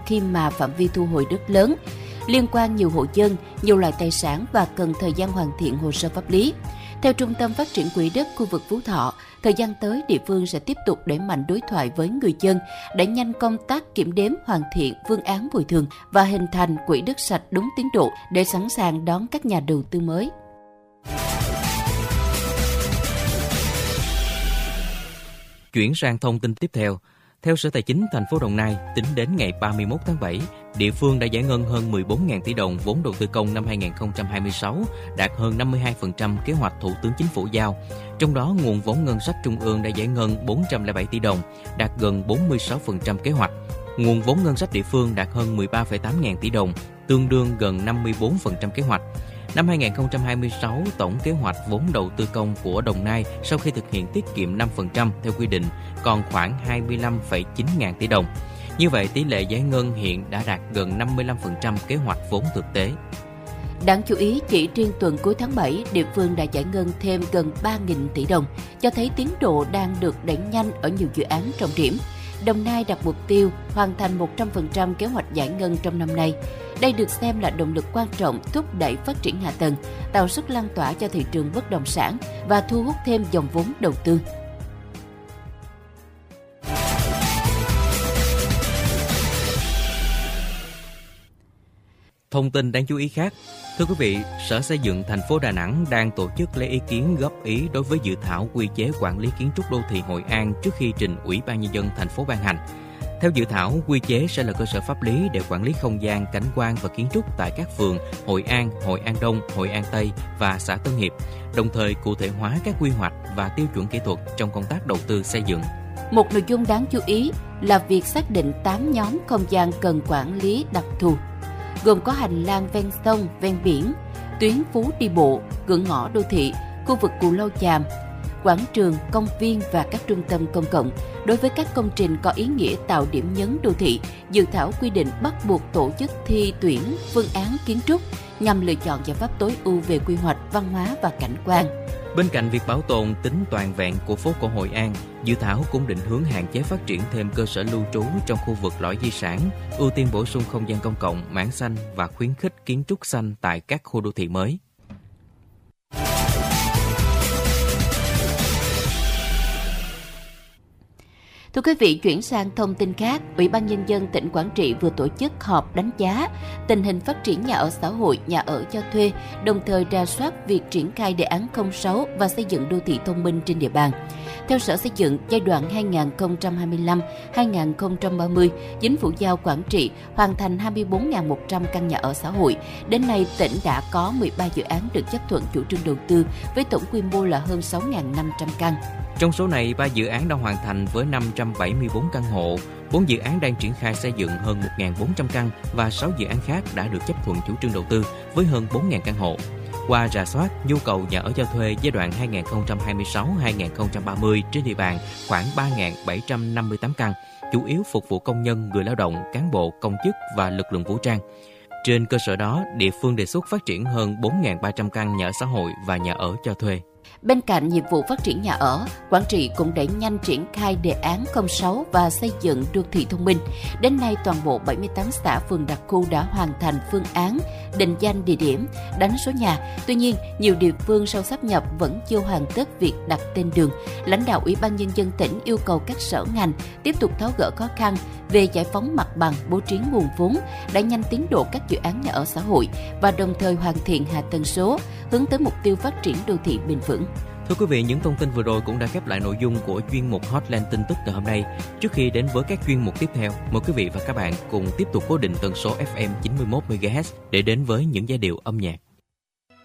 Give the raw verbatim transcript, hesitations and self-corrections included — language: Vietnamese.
khi mà phạm vi thu hồi đất lớn, liên quan nhiều hộ dân, nhiều loại tài sản và cần thời gian hoàn thiện hồ sơ pháp lý. Theo Trung tâm Phát triển Quỹ đất khu vực Phú Thọ, thời gian tới địa phương sẽ tiếp tục đẩy mạnh đối thoại với người dân, đẩy nhanh công tác kiểm đếm, hoàn thiện phương án bồi thường và hình thành quỹ đất sạch đúng tiến độ để sẵn sàng đón các nhà đầu tư mới. Chuyển sang thông tin tiếp theo. Theo Sở Tài chính thành phố Đồng Nai, tính đến ngày ba mươi mốt tháng bảy, địa phương đã giải ngân hơn mười bốn nghìn tỷ đồng vốn đầu tư công năm hai không hai sáu, đạt hơn năm mươi hai phần trăm kế hoạch Thủ tướng Chính phủ giao. Trong đó, nguồn vốn ngân sách trung ương đã giải ngân bốn trăm lẻ bảy tỷ đồng, đạt gần bốn mươi sáu phần trăm kế hoạch. Nguồn vốn ngân sách địa phương đạt hơn mười ba phẩy tám nghìn tỷ đồng, tương đương gần năm mươi bốn phần trăm kế hoạch. Năm hai không hai sáu, tổng kế hoạch vốn đầu tư công của Đồng Nai sau khi thực hiện tiết kiệm năm phần trăm theo quy định còn khoảng hai mươi lăm phẩy chín ngàn tỷ đồng. Như vậy, tỷ lệ giải ngân hiện đã đạt gần năm mươi lăm phần trăm kế hoạch vốn thực tế. Đáng chú ý, chỉ riêng tuần cuối tháng bảy, địa phương đã giải ngân thêm gần ba nghìn tỷ đồng, cho thấy tiến độ đang được đẩy nhanh ở nhiều dự án trọng điểm. Đồng Nai đặt mục tiêu hoàn thành một trăm phần trăm kế hoạch giải ngân trong năm nay. Đây được xem là động lực quan trọng thúc đẩy phát triển hạ tầng, tạo sức lan tỏa cho thị trường bất động sản và thu hút thêm dòng vốn đầu tư. Thông tin đáng chú ý khác. Thưa quý vị, Sở Xây dựng thành phố Đà Nẵng đang tổ chức lấy ý kiến góp ý đối với dự thảo quy chế quản lý kiến trúc đô thị Hội An trước khi trình Ủy ban Nhân dân thành phố ban hành. Theo dự thảo, quy chế sẽ là cơ sở pháp lý để quản lý không gian, cảnh quan và kiến trúc tại các phường Hội An, Hội An Đông, Hội An Tây và xã Tân Hiệp, đồng thời cụ thể hóa các quy hoạch và tiêu chuẩn kỹ thuật trong công tác đầu tư xây dựng. Một nội dung đáng chú ý là việc xác định tám nhóm không gian cần quản lý đặc thù, gồm có hành lang ven sông, ven biển, tuyến phố đi bộ, cửa ngõ đô thị, khu vực Cù Lao Chàm, quảng trường, công viên và các trung tâm công cộng. Đối với các công trình có ý nghĩa tạo điểm nhấn đô thị, dự thảo quy định bắt buộc tổ chức thi tuyển phương án kiến trúc nhằm lựa chọn giải pháp tối ưu về quy hoạch, văn hóa và cảnh quan. Bên cạnh việc bảo tồn tính toàn vẹn của phố cổ Hội An, dự thảo cũng định hướng hạn chế phát triển thêm cơ sở lưu trú trong khu vực lõi di sản, ưu tiên bổ sung không gian công cộng, mảng xanh và khuyến khích kiến trúc xanh tại các khu đô thị mới. Thưa quý vị, chuyển sang thông tin khác, Ủy ban Nhân dân tỉnh Quảng Trị vừa tổ chức họp đánh giá tình hình phát triển nhà ở xã hội, nhà ở cho thuê, đồng thời rà soát việc triển khai đề án không sáu và xây dựng đô thị thông minh trên địa bàn. Theo Sở Xây dựng, giai đoạn hai nghìn không trăm hai mươi lăm đến hai nghìn không trăm ba mươi, Chính phủ giao Quảng Trị hoàn thành hai mươi bốn nghìn một trăm căn nhà ở xã hội. Đến nay, tỉnh đã có mười ba dự án được chấp thuận chủ trương đầu tư với tổng quy mô là hơn sáu nghìn năm trăm căn. Trong số này, ba dự án đã hoàn thành với năm trăm bảy mươi tư căn hộ, bốn dự án đang triển khai xây dựng hơn một nghìn bốn trăm căn và sáu dự án khác đã được chấp thuận chủ trương đầu tư với hơn bốn nghìn căn hộ. Qua rà soát, nhu cầu nhà ở cho thuê giai đoạn hai nghìn không trăm hai mươi sáu đến hai nghìn không trăm ba mươi trên địa bàn khoảng ba nghìn bảy trăm năm mươi tám căn, chủ yếu phục vụ công nhân, người lao động, cán bộ, công chức và lực lượng vũ trang. Trên cơ sở đó, địa phương đề xuất phát triển hơn bốn nghìn ba trăm căn nhà ở xã hội và nhà ở cho thuê. Bên cạnh nhiệm vụ phát triển nhà ở, Quảng Trị cũng đẩy nhanh triển khai đề án không sáu và xây dựng đô thị thông minh. Đến nay, toàn bộ bảy mươi tám xã phường đặc khu đã hoàn thành phương án định danh địa điểm, đánh số nhà. Tuy nhiên, nhiều địa phương sau sáp nhập vẫn chưa hoàn tất việc đặt tên đường. Lãnh đạo Ủy ban Nhân dân tỉnh yêu cầu các sở ngành tiếp tục tháo gỡ khó khăn về giải phóng mặt bằng, bố trí nguồn vốn, đẩy nhanh tiến độ các dự án nhà ở xã hội và đồng thời hoàn thiện hạ tầng số, hướng tới mục tiêu phát triển đô thị bền vững. Thưa quý vị, những thông tin vừa rồi cũng đã khép lại nội dung của chuyên mục Hotline tin tức ngày hôm nay. Trước khi đến với các chuyên mục tiếp theo, mời quý vị và các bạn cùng tiếp tục cố định tần số ép em chín mươi mốt mê ga héc để đến với những giai điệu âm nhạc.